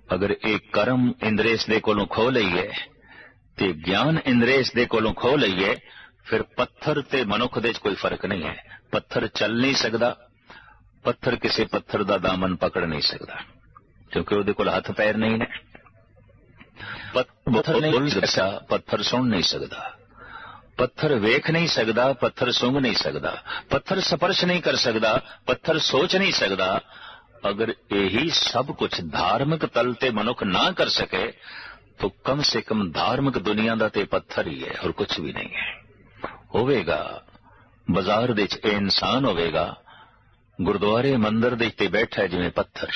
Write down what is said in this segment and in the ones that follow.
अगर एक कर्म इंद्रे इस दे कोलों खो लईए ते ज्ञान इंद्रे इस दे कोलों खो लईए, फिर पत्थर ते मनुख दे कोई फर्क नहीं है। पत्थर चल नहीं सकता, पत्थर किसी पत्थर दा दामन पकड़ नहीं सकता, क्योंकि उहदे कोल हथ पैर नहीं ने। पत्थर नहीं बोल सकता, पत्थर सुन नहीं सकता, पत्थर वेख नहीं सकता, पत्थर सूंघ नहीं सकता, पत्थर स्पर्श नहीं कर सकता, पत्थर सोच नहीं सकता। अगर यही सब कुछ धार्मिक तल ते मनुख ना कर सके तो कम से कम धार्मिक दुनिया दा ते पत्थर ही है और कुछ भी नहीं है। होवेगा बाजार दे च इंसान होवेगा, गुरुद्वारे मंदिर दे ते बैठा है जिवें पत्थर,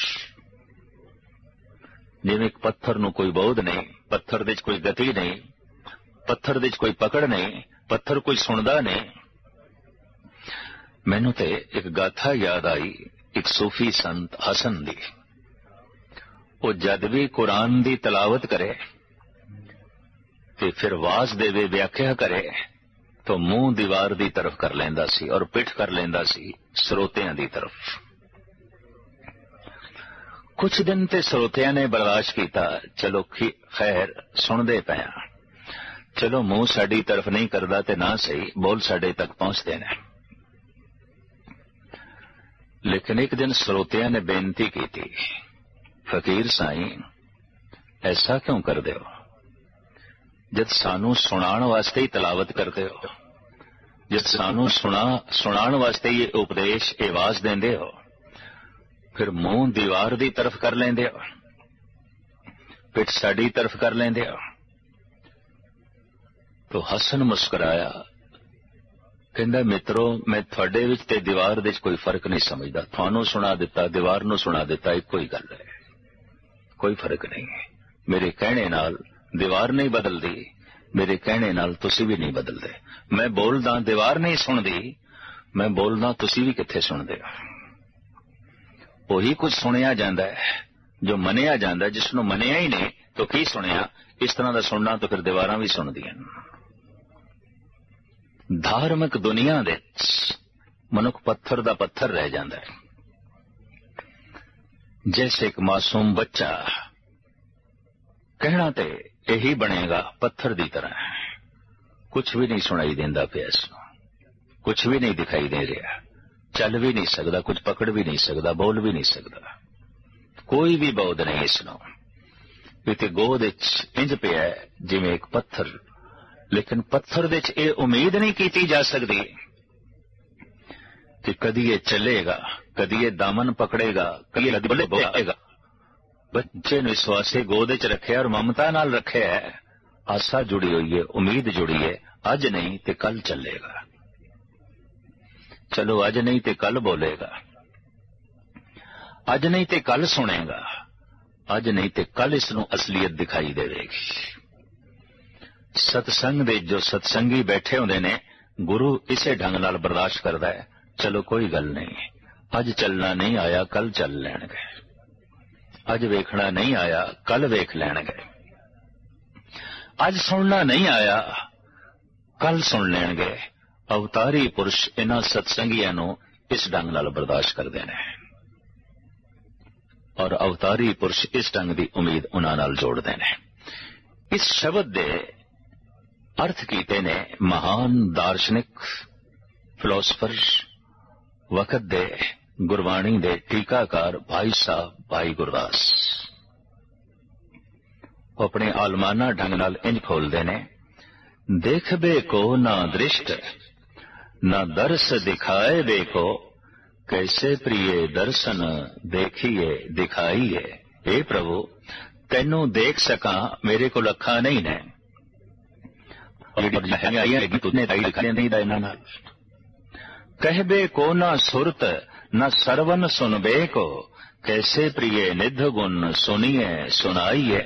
जिवें एक पत्थर नूं कोई बोध नहीं, पत्थर दे च कोई गति नहीं, पत्थर दे च कोई पकड़ नहीं, पत्थर कोई सुनदा नहीं। मैनू ते एक गाथा याद आई, एक सूफी संत हसन दी। वो जद भी कुरान दी तलावत करे ते फिर वाज देवे, व्याख्या करे तो मुंह दीवार दी तरफ कर लेंदा सी और पिठ कर लेंदा सी श्रोतियां दी तरफ। कुछ दिन ते श्रोतियां ने बर्दाश्त किया, चलो खैर सुनदे पया, चलो मुंह साडी तरफ नहीं करदा ते ना सही, बोल साडे तक पहुंचदे ने। लेकिन एक दिन श्रोतिया ने बेनती की थी, फकीर साईं ऐसा क्यों कर दे हो, जब सानू सुनाण वास्ते ही तलावत करते हो, जब सानू सुनाण वास्ते ये उपदेश आवाज देंदे हो, फिर मुंह दीवार दी तरफ कर लेंदे हो, पिठ साडी तरफ कर लेंदे हो। तो हसन मुस्कुराया, कहंदा मित्रो मैं थोड़े विच ते दीवार दे कोई फर्क नहीं समझदा, थानू सुना दिता, दीवार नू सुना दिता, इक्को ही गल है, कोई फर्क नहीं है। मेरे कहने नाल दीवार नहीं बदलदी, मेरे कहने नाल तुसी भी नहीं बदलदे। मैं बोलदा दीवार नहीं सुनदी, मैं बोलदा तुसी भी कित्थे सुनदे हो। वही कुछ सुनिया जांदा है जो मनिया जांदा, जिसनू मनिया ही नहीं तो की सुनिया। इस तरह दा सुनना तो फिर दीवारां भी सुनदियां। धार्मिक दुनिया दे मनुख पत्थर दा पत्थर रह जांदा है, जैसे एक मासूम बच्चा, कहना ते यही बनेगा पत्थर दी तरह, कुछ भी नहीं सुनाई देंदा पिया, कुछ भी नहीं दिखाई दे रहा, चल भी नहीं सकता, कुछ पकड़ भी नहीं सकता, बोल भी नहीं सकता, कोई भी बोध नहीं इसनों। इते गोद इंज पिया जिवें एक पत्थर। लेकिन पत्थर दे ए उम्मीद नहीं की जा सकती कि कदी ये चलेगा, कदी ये दामन पकड़ेगा, कदी लदबले बोलेगा। बच्चे ने इस वास्ते गोद च रखे और ममता नाल रखे है, आशा जुड़ी हुई है, उम्मीद जुड़ी है, अज नहीं ते कल चलेगा। चलो अज नहीं ते कल बोलेगा, अज नहीं ते कल सुनेगा, अज नहीं ते कल इसनू असलियत दिखाई देगी। सत्संग दे जो सत्संगी बैठे होंदे ने, गुरु इसे ढंग नाल बर्दाश्त करदा है, चलो कोई गल नहीं, अज चलना नहीं आया कल चल लैणगे, अज वेखना नहीं आया कल वेख लैणगे, अज सुनना नहीं आया कल सुन लैणगे। अवतारी पुरुष इन्हां सत्संगियां नूं इस ढंग नाल बर्दाश्त करदे ने और अवतारी पुरुष इस ढंग की उम्मीद उन्हां नाल जोड़दे ने। इस शब्द दे अर्थ कीते ने महान दार्शनिक फिलोसफर वक्त दे गुरबाणी दे टीकाकार भाई साहब भाई गुरदास। अपने आलमाना ढंग नाल इंज खोलदे ने, देखबे को ना दृष्ट ना दर्श दिखाए देखो, कैसे प्रिय दर्शन देखिए दिखाइए। हे प्रभु तैनू देख सका मेरे को अखां नहीं ने, कहबे को ना सुरत न सरवन सुनबे को, कैसे प्रिय निध गुण सुनिए सुनाइए।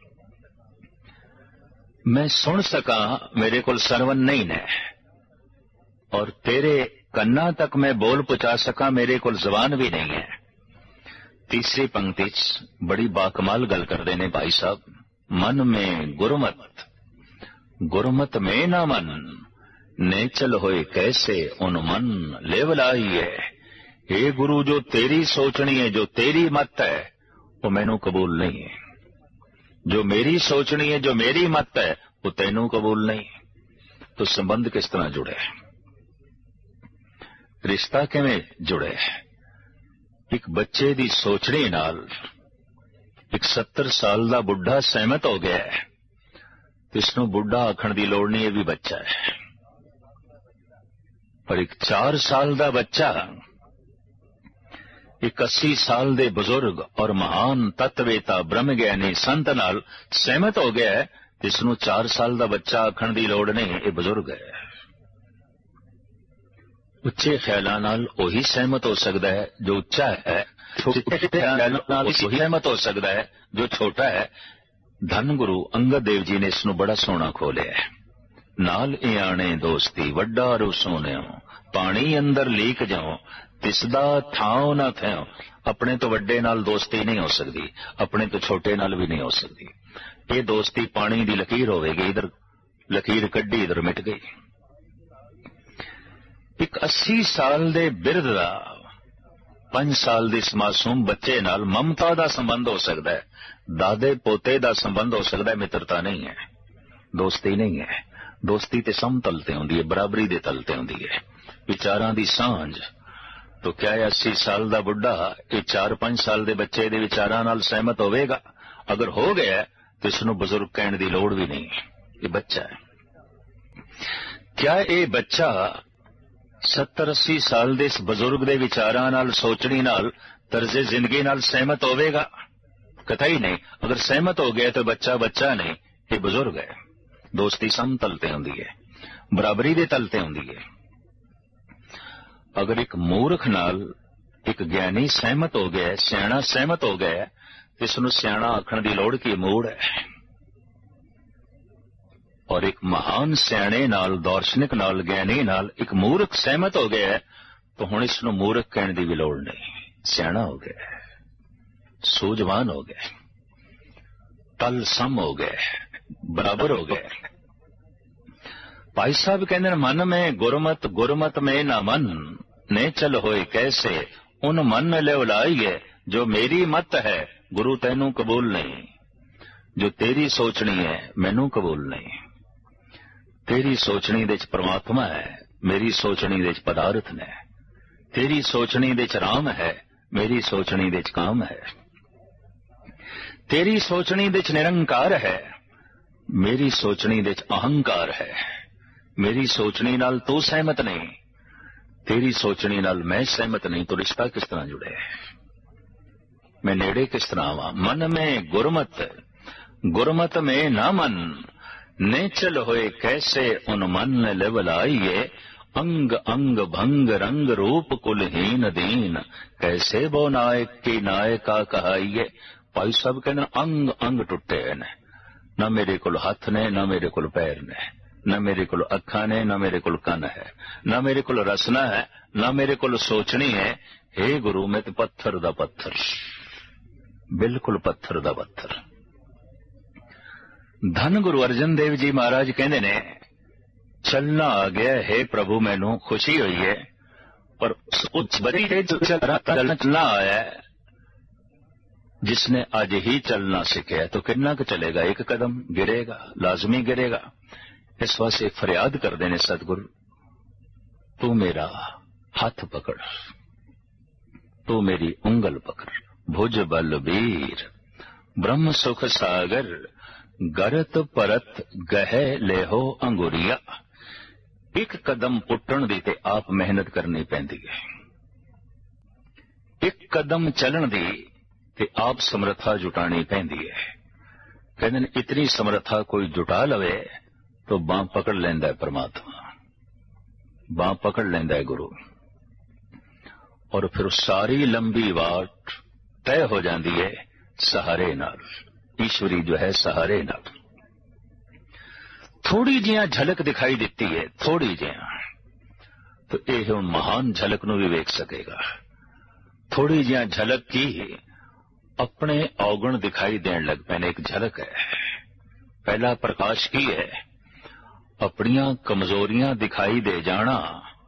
मैं सुन सका मेरे को सरवन नहीं ने, और तेरे कन्ना तक मैं बोल पहुंचा सका मेरे को जबान भी नहीं है। तीसरी पंक्ति बड़ी बाकमाल गल करते ने भाई साहब, मन में गुरमत गुरमत में ना मन, नेचल होए कैसे उन मन लेवलाइए। हे गुरु जो तेरी सोचनी है, जो तेरी मत है, वो मैनू कबूल नहीं है। जो मेरी सोचनी है, जो मेरी मत है, वो तैनू कबूल नहीं। तो संबंध किस तरह जुड़े, रिश्ता किवें जुड़े? एक बच्चे दी सोचनी नाल एक 70 साल दा बुढ़ा सहमत हो गया है, तो इसनू बुढ़ा आखण दी लोड़ नहीं, ये भी बच्चा है। पर एक 4 साल दा बच्चा एक 80 साल दे बुजुर्ग और महान तत्वेता ब्रह्म ज्ञानी संत नाल सहमत हो गया है, इसनू 4 साल दा बच्चा आखण दी लोड़ नहीं, ये बुजुर्ग है। उच्चे ख्यालां नाल ओही सहमत हो सकता है जो उच्चा है, छोटे ख्यालां नाल ओही सहमत हो सकता है जो छोटा है। धन गुरु अंगद देव जी ने इसनू बड़ा सोहना खोलिया है। नाल इयाणे दोस्ती वड्डा रू सोनियो, पानी अंदर लीक जाओ, तिसदा थाओ ना थयो। अपने तो वड्डे नाल दोस्ती नहीं हो सकती, अपने तो छोटे नाल भी नहीं हो सकती। ये दोस्ती पानी दी लकीर होवेगी, इधर लकीर कड्डी इधर मिट गई। एक 80 साल दे बिरध दा 5 साल दे मासूम बच्चे नाल ममता दा संबंध हो सकता है, दादे पोते दा संबंध हो सकता है, मित्रता नहीं है, दोस्ती नहीं है। दोस्ती ते समतल ते हुंदी है, बराबरी दे तल ते हुंदी है, विचारां दी सांझ। तो क्या 80 साल दा बुढ़ा ये 4-5 साल दे बच्चे दे विचारां नाल सहमत होवेगा? अगर हो गया तो इसनू बुजुर्ग कहने दी लोड़ भी नहीं, ये बच्चा है। क्या ये बच्चा 70-80 साल दे इस बुजुर्ग दे विचारां नाल सोचनी नाल तर्जे जिंदगी नाल सहमत होवेगा? कतई नहीं। अगर सहमत हो गया तो बच्चा बच्चा नहीं, ये बुजुर्ग है। दोस्ती समतल ते हुंदी है, बराबरी दे तल ते हुंदी है। अगर एक मूर्ख नाल एक ज्ञानी सहमत हो गया, सियाणा सहमत हो गया, तो इसनू सियाणा आखण दी लोड़ की मूड़ है। और एक महान सियाणे नाल, दार्शनिक नाल, ज्ञानी नाल एक मूर्ख सहमत हो गया, तो हुण इसनू मूर्ख कहण दी भी लोड़ नहीं, सियाणा हो गया, सूझवान हो गया, तल सम हो गए, बराबर हो गए। भाई साहब कहते मन में गुरमत, गुरमत में ना मन, ने चल होए कैसे उन मन ले उलाइए, जो मेरी मत है गुरु तैनू कबूल नहीं। जो तेरी सोचनी है मैनू कबूल नहीं। तेरी सोचनी दे च परमात्मा है, मेरी सोचनी दे च पदार्थ ने। तेरी सोचनी दे च राम है, मेरी सोचनी दे च काम है। तेरी सोचनी दे च निरंकार है, मेरी सोचनी दे च अहंकार है। मेरी सोचनी नाल तू सहमत नहीं, तेरी सोचनी नाल मैं सहमत नहीं, तो रिश्ता किस तरह जुड़े? मैं नेड़े किस तरह आवां? मन में गुरमत, गुरमत में ना मन, ने चल होए कैसे उन मन लेवलाइए। अंग अंग भंग रंग रूप कुलहीन दीन, कैसे बो नायक की नायका कहाइए। भाई साहब कहने अंग अंग टुटे ने, ना मेरे कोल हथ ने, ना मेरे कोल पैर ने, ना मेरे कोल अखा ने, ना मेरे कोल कन है, ना मेरे कोल रसना है, ना मेरे कोल सोचनी है। हे गुरु मैं तो पत्थर दा पत्थर, बिल्कुल पत्थर दा पत्थर। धन गुरु अर्जन देव जी महाराज कहते ने चलना आ गया, हे प्रभु मैनू खुशी हुई है, पर उस बड़ी चलना आया है जिसने आज ही चलना सीखा तो कितना क चलेगा? एक कदम गिरेगा, लाजमी गिरेगा। इस वास्ते फरियाद करते ने सतगुरु, तू मेरा हाथ पकड़, तू मेरी उंगल पकड़। भुज बल वीर ब्रह्म सुख सागर, गरत परत गहे लेहो अंगुरिया। एक कदम पुट्टण दी ते आप मेहनत करनी पैंदी है, एक कदम चलण दी ते आप समर्था जुटानी पैंदी है। कहते हैं इतनी समर्था कोई जुटा लवे तो बांह पकड़ लेंदा है परमात्मा, बांह पकड़ लेंदा है गुरु, और फिर सारी लंबी वाट तय हो जाती है सहारे नाल। ईश्वरी जो है सहारे नाल। थोड़ी जिहा झलक दिखाई देती है, थोड़ी जिहा, तो यह हुण महान झलक नूं भी वेख सकेगा। थोड़ी जिहा झलक की अपने औगण दिखाई देन लग पैने, एक झलक है। पहला प्रकाश की है अपनियां कमजोरियां दिखाई दे जाना।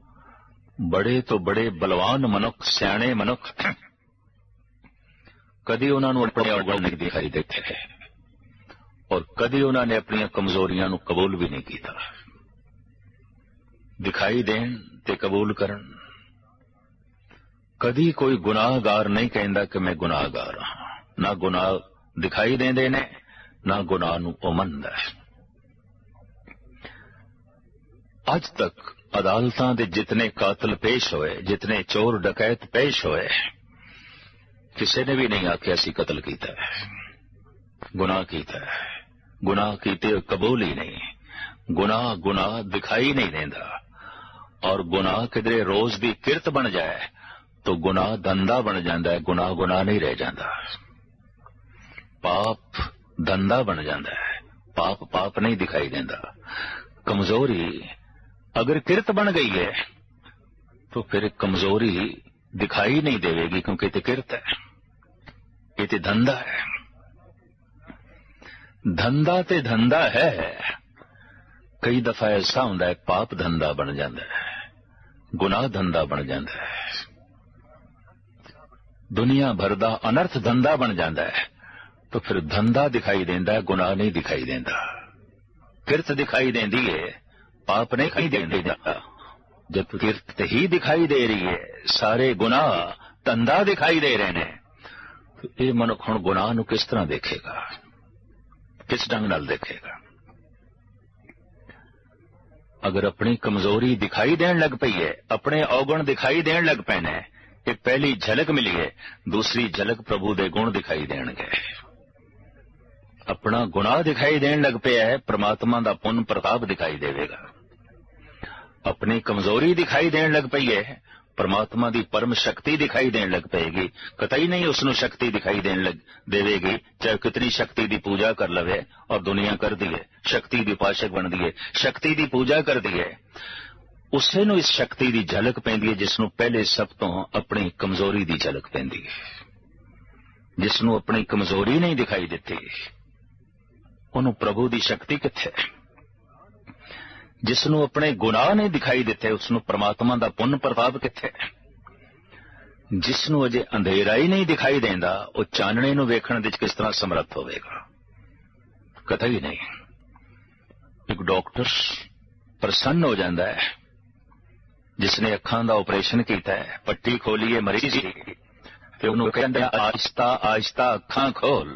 बड़े तो बड़े बलवान मनुख, सियाणे मनुख कदी उन्होंने अपने औगण नहीं दिखाई देते और कदी उन्होंने अपन कमजोरियां नूं कबूल भी नहीं किया। दिखाई देन ते कबूल करन। कदी कोई गुनाहगार नहीं कहता कि मैं गुनाहगार हाँ, ना गुनाह दिखाई देंदे ने ना गुनाह नूं ओ मनदा है। अज तक अदालतां दे जितने कातल पेश होए, जितने चोर डकैत पेश होए, किसी ने भी नहीं आख्या सी कतल कीता है, गुनाह कीता है। गुनाह कीते कबूल ही नहीं। गुनाह गुनाह दिखाई नहीं देता और गुनाह किधरे रोज भी किरत बन जाए तो गुनाह धंधा बन जाता है। गुनाह गुनाह नहीं रह जाता, पाप धंधा बन जाता है। पाप पाप नहीं दिखाई देता। कमजोरी अगर किरत बन गई है तो फिर कमजोरी दिखाई नहीं देगी, क्योंकि ये किरत है, ये धंधा है। धंधा ते धंधा है। कई दफा ऐसा होता है पाप धंधा बन जाता है, गुनाह धंधा बन जाता है, दुनिया भर दा अनर्थ धंधा बन जाता है। तो फिर धंधा दिखाई देता है, गुनाह नहीं दिखाई देता। किरत दिखाई देती है, पाप नहीं दिखाई देता। जब किरत ही दिखाई दे रही है, सारे गुनाह धंधा दिखाई दे रहे हैं, तो ये मनुख हुण गुनाह नूं किस तरह देखेगा, किस ढंग नाल देखेगा। अगर अपनी कमजोरी दिखाई देन लग पई है, अपने अवगुण दिखाई देन लग पैने, एक पहली झलक मिली है, दूसरी झलक प्रभु दे गुण दिखाई देणगे। अपना गुनाह दिखाई देन लग पिया है, परमात्मा दा पुन प्रताप दिखाई देवेगा। अपनी कमजोरी दिखाई देन लग पई है, परमात्मा दी परम शक्ति दिखाई देन लग पेगी। कतई नहीं उसनों शक्ति दिखाई देन लग देवेगी, चाहे कितनी शक्ति दी पूजा कर लवे और दुनिया कर दी है, शक्ति दी उपासक बन दी है, शक्ति दी पूजा कर दी है, उसे नूं इस शक्ति दी झलक पैंदी है जिसनों पहले सब तो अपनी कमजोरी दी झलक पैंदी है। जिसनों अपनी कमजोरी नहीं दिखाई देती उन्होंने प्रभु दी शक्ति किथे। जिसनों अपने गुनाह नहीं दिखाई देते उसनों परमात्मा दा पुन प्रताप किथे। जिसनों अजे अंधेरा ही नहीं दिखाई देंदा वो चानणे नूं वेखण विच किस तरह समर्थ होवेगा, कतई नहीं। एक डॉक्टर प्रसन्न हो जाता है जिसने अखां दा ऑपरेशन किया है, पट्टी खोली है मरीज दी ते उहनूं कहंदा आहिस्ता आहिस्ता अखां खोल।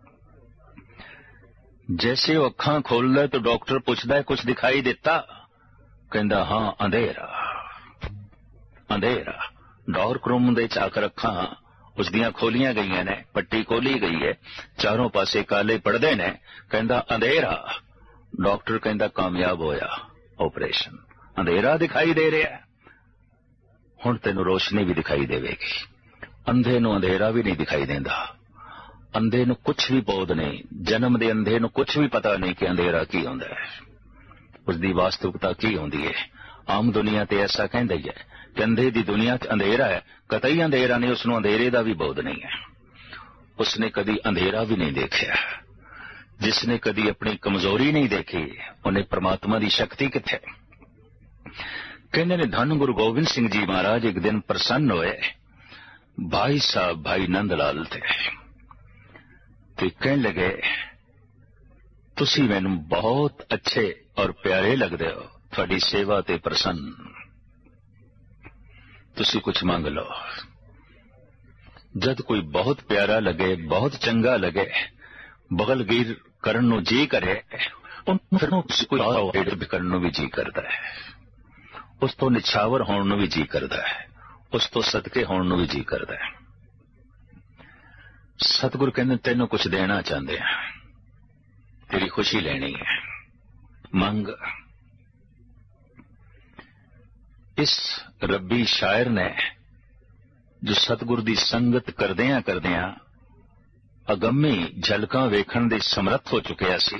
जैसे वो अखां खोलदा तो डॉक्टर पूछदा है कुछ दिखाई देता, कहंदा हाँ अंधेरा अंधेरा। डार्क रूम दे चाकर अखां उसदियां खोलियां गईयां ने, पट्टी खोली गई है, चारों पासे काले पड़दे ने, कहंदा अंधेरा। डॉक्टर कहंदा कामयाब होया ऑपरेशन, अंधेरा दिखाई दे रहा है, हुण तैनूं रोशनी भी दिखाई देवेगी। अंधे नूं अंधेरा भी नहीं दिखाई देंदा, अंधे नूं कुछ भी बोध नहीं, जन्म दे अंधे नूं कुछ भी पता नहीं कि अंधेरा की होंदा है, उसदी वास्तविकता की होंदी है। आम दुनिया ते ऐसा कहंदा ही है कि अंधे दी दुनिया च अंधेरा है, कतई अंधेरा नहीं, उसनूं अंधेरे दा भी बोध नहीं है। उसने कदी अंधेरा भी नहीं देखा। जिसने कदी अपनी कमजोरी नहीं देखी उन्हें परमात्मा दी शक्ति किथे। कहने ने धन गुरु गोबिंद सिंह जी महाराज एक दिन प्रसन्न होए, भाई साहब भाई नंदलाल थे ते कहने लगे तुसी मैनू बहुत अच्छे और प्यारे लगदे हो, थोड़ी सेवा ते प्रसन्न, तुसी कुछ मांग लो। जद कोई बहुत प्यारा लगे, बहुत चंगा लगे, बगलगीर करन नूं जी करे, फिर कोई और करन नूं भी जी करता है, उस तो निछावर होण नूं भी जी करता है, उस तो सदके होण नूं भी जी करता है। सतगुरु कहते तेनों कुछ देना चाहते हैं, तेरी खुशी लेनी है, मंग। इस रब्बी शायर ने जो सतगुरु दी संगत करदियां करदियां अगम्मी झलकां वेखण दे समर्थ हो चुकिया सी,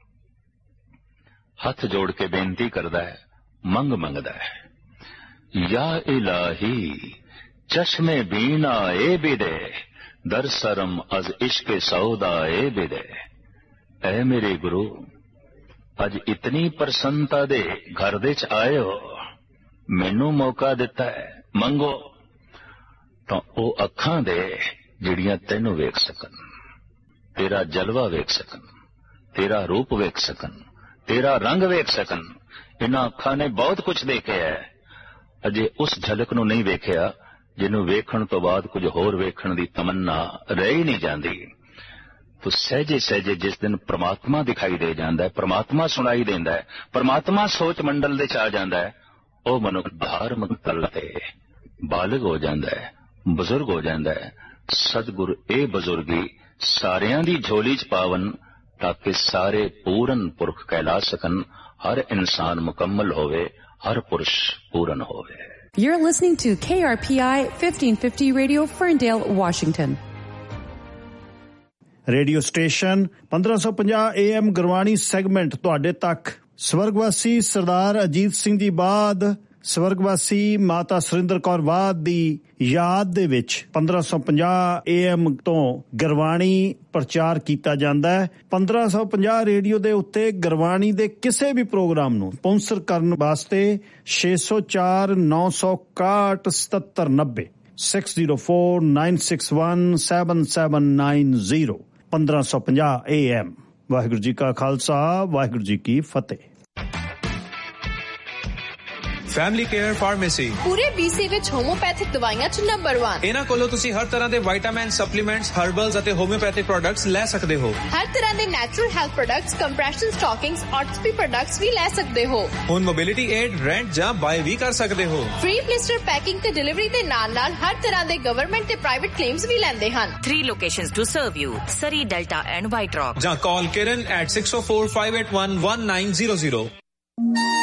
हथ जोड़ के बेनती करदा है, मंग मंगदा है। या इलाही चश्मे बीना ए बिदे, दर सरम अज इश्के सौदा ए बिदे। ऐ मेरे गुरु अज इतनी प्रसन्नता दे घर दे च आए हो, मैनू मौका दिता है, मंगो। तो ओ अखां दे ਜਿਹੜੀਆਂ ਤੈਨੂੰ ਵੇਖ ਸਕਣ, ਤੇਰਾ ਜਲਵਾ ਵੇਖ ਸਕਣ, ਤੇਰਾ ਰੂਪ ਵੇਖ ਸਕਣ, ਤੇਰਾ ਰੰਗ ਵੇਖ ਸਕਣ। ਇਹਨਾਂ ਅੱਖਾਂ ਨੇ ਬਹੁਤ ਕੁਝ ਦੇਖਿਆ ਹੈ, ਅਜੇ ਉਸ ਝਲਕ ਨੂੰ ਨਹੀਂ ਵੇਖਿਆ ਜਿਹਨੂੰ ਵੇਖਣ ਤੋਂ ਬਾਅਦ ਕੁਝ ਹੋਰ ਵੇਖਣ ਦੀ ਤਮੰਨਾ ਰਹਿ ਹੀ ਨਹੀਂ ਜਾਂਦੀ। ਤੋ ਸਹਿਜੇ ਸਹਿਜੇ ਜਿਸ ਦਿਨ ਪ੍ਰਮਾਤਮਾ ਦਿਖਾਈ ਦੇ ਜਾਂਦਾ ਹੈ, ਪ੍ਰਮਾਤਮਾ ਸੁਣਾਈ ਦਿੰਦਾ ਹੈ, ਪ੍ਰਮਾਤਮਾ ਸੋਚ ਮੰਡਲ ਦੇ ਚ ਆ ਜਾਂਦਾ ਹੈ, ਉਹ ਮਨੁੱਖ ਧਾਰਮਿਕ ਤਲ ਤੇ ਬਾਲਗ ਹੋ ਜਾਂਦਾ ਹੈ, ਬਜ਼ੁਰਗ ਹੋ ਜਾਂਦਾ ਹੈ। ਸਤਿਗੁਰ ਇਹ ਬਜ਼ੁਰਗੀ ਸਾਰਿਆਂ ਦੀ ਝੋਲੀ ਚ ਪਾਵਨ, ਤਾਕਿ ਸਾਰੇ ਪੂਰਨ ਪੁਰਖ ਕਹਿਲਾ ਸਕਣ। ਹਰ ਇਨਸਾਨ ਮੁਕੰਮਲ ਹੋਵੇ, ਹਰ ਪੁਰਸ਼ ਪੂਰਨ ਹੋਵੇ। You're listening to KRPI 1550 Radio, Ferndale, Washington. Radio station 1550 AM Gurbani segment ਤੁਹਾਡੇ ਤੱਕ। ਸਵਰਗਵਾਸੀ ਸਰਦਾਰ ਅਜੀਤ ਸਿੰਘ ਜੀ ਬਾਦ, ਸਵਰਗਵਾਸੀ ਮਾਤਾ ਸੁਰਿੰਦਰ ਕੌਰ ਬਾਦ ਦੀ ਯਾਦ ਦੇ ਵਿੱਚ 1550 AM ਤੋਂ ਗੁਰਬਾਣੀ ਪ੍ਰਚਾਰ ਕੀਤਾ ਜਾਂਦਾ ਹੈ। 1550 ਰੇਡੀਓ ਦੇ ਉੱਤੇ ਗੁਰਬਾਣੀ ਦੇ ਕਿਸੇ ਵੀ ਪ੍ਰੋਗਰਾਮ ਨੂੰ ਸਪਾਂਸਰ ਕਰਨ ਵਾਸਤੇ 604 961 7790 604 961 7790 1550 AM। ਵਾਹਿਗੁਰੂ ਜੀ ਕਾ ਖਾਲਸਾ, ਵਾਹਿਗੁਰੂ ਜੀ ਕੀ ਫਤਿਹ। ਫੈਮਿਲੀ ਕੇਅਰ ਫਾਰਮੇਸੀ ਪੂਰੇ BC ਵਿੱਚ ਹੋਮੋਪੈਥਿਕ ਦਵਾਈਆਂ 'ਚ ਨੰਬਰ 1। ਇਹਨਾਂ ਕੋਲੋਂ ਤੁਸੀਂ ਹਰ ਤਰ੍ਹਾਂ ਦੇ ਵਿਟਾਮਿਨ, ਸਪਲੀਮੈਂਟਸ, ਹਰਬਲਸ ਅਤੇ ਹੋਮਿਓਪੈਥਿਕ ਪ੍ਰੋਡਕਟਸ ਲੈ ਸਕਦੇ ਹੋ। ਹਰ ਤਰ੍ਹਾਂ ਦੇ natural health products, compression ਸਟਾਕਿੰਗਸ, ਆਰਥੋਪੀ products ਵੀ ਲੈ ਸਕਦੇ ਹੋ। ਹੁਣ ਮੋਬਿਲਿਟੀ ਏਡ, ਰੈਂਟ ਜਾਂ ਬਾਏ ਵੀ ਕਰ ਸਕਦੇ ਹੋ। ਫ੍ਰੀ ਬਲਿਸਟਰ ਪੈਕਿੰਗ ਤੇ ਡਿਲੀਵਰੀ ਦੇ ਨਾਲ-ਨਾਲ ਹਰ ਤਰ੍ਹਾਂ ਦੇ ਗਵਰਨਮੈਂਟ ਤੇ ਪ੍ਰਾਈਵੇਟ ਕਲੇਮਸ ਵੀ ਲੈਂਦੇ ਹਨ। 3 locations to serve you: Surrey, Delta and White Rock. ਜਾਂ ਕਾਲ Kiran at 604-581-1900.